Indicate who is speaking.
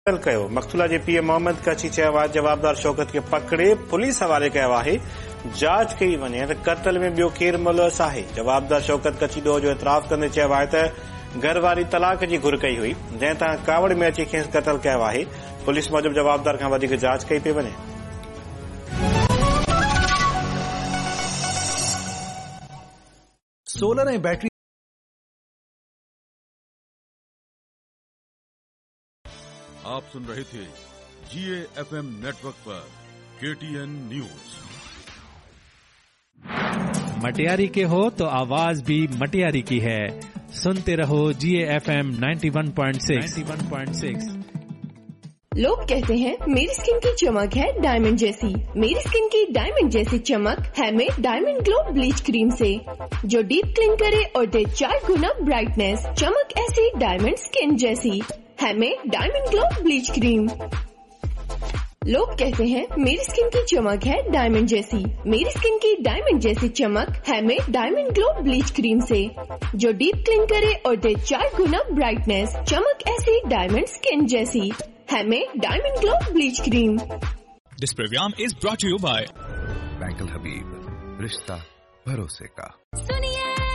Speaker 1: कयो मक़तूला जे पीउ मोहम्मद कची चयो आहे जवाबदार शौकत खे पकड़े पुलिस हवाले कयो आहे। जांच कई वञे त क़त्ल में ॿियो केरु मुलविस आहे। जवाबदार शौकत कची ॾोह जो एतराफ़ कंदे चयो आहे त घरवारी तलाक जी घुर कई हुई, जंहिं तां कावड़ में अची खेसि क़त्ल कयो आहे। पुलिस मूजिबि जवाबदार खां वधीक जांच कई पई वञे।
Speaker 2: सोलर ऐं बैटरी
Speaker 3: आप सुन रहे थे GAFM नेटवर्क पर KTN न्यूज।
Speaker 4: मटियारी के हो तो आवाज भी मटियारी की है। सुनते रहो GAFM 91.6।
Speaker 5: लोग कहते हैं मेरी स्किन की चमक है डायमंड जैसी। मेरी स्किन की डायमंड जैसी चमक है में डायमंड ग्लो ब्लीच क्रीम से, जो डीप क्लीन करे और दे 4 गुना ब्राइटनेस। चमक ऐसी डायमंड स्किन जैसी है में डायमंड ग्लो ब्लीच क्रीम। लोग कहते हैं मेरी स्किन की चमक है डायमंड जैसी। मेरी स्किन की डायमंड जैसी चमक है में डायमंड ग्लो ब्लीच क्रीम से, जो डीप क्लीन करे और दे 4 गुना ब्राइटनेस। चमक ऐसी डायमंड स्किन जैसी है में diamond glow bleach cream.
Speaker 6: This program is brought to you by
Speaker 7: Bank Al Habib, रिश्ता भरोसे का।
Speaker 8: सुनिए